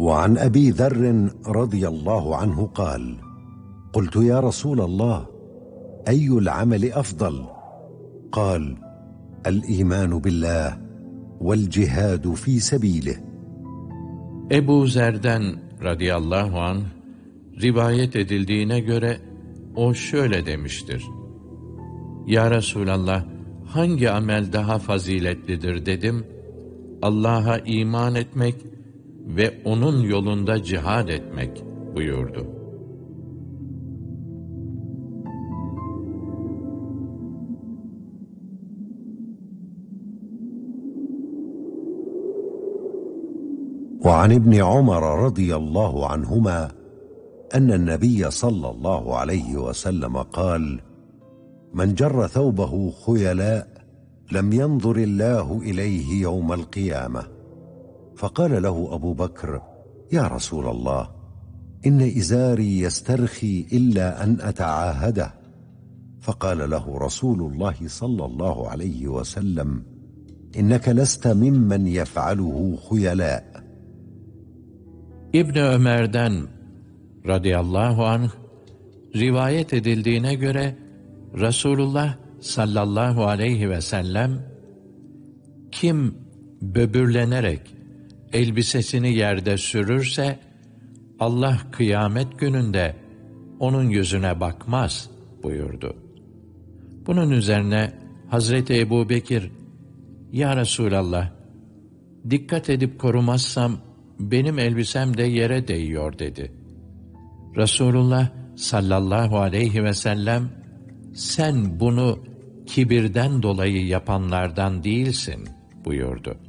وعن أبي ذر رضي الله عنه قال: قلت يا رسول الله أي العمل أفضل؟ قال: الإيمان بالله والجهاد في سبيله. Ebu Zer'den radıyallahu anh rivayet edildiğine göre o şöyle demiştir: Ya Resulallah, hangi amel daha faziletlidir dedim. Allah'a iman etmek ve onun yolunda cihad etmek buyurdu. وعن ابن عمر رضي الله عنهما أن النبي صلى الله عليه وسلم قال: من جر ثوبه خيلاء لم ينظر الله إليه يوم القيامة. فقال له أبو بكر: يا رسول الله، إن إزاري يسترخي إلا أن أتعاهده. فقال له رسول الله صلى الله عليه وسلم: إنك لست ممن يفعله خيلاء. İbn Ömer'den radıyallahu anh rivayet edildiğine göre Resulullah sallallahu aleyhi ve sellem, kim böbürlenerek elbisesini yerde sürürse Allah kıyamet gününde onun yüzüne bakmaz buyurdu. Bunun üzerine Hazreti Ebubekir, Ya Resulallah, dikkat edip korumazsam benim elbisem de yere değiyor dedi. Resulullah sallallahu aleyhi ve sellem, sen bunu kibirden dolayı yapanlardan değilsin buyurdu.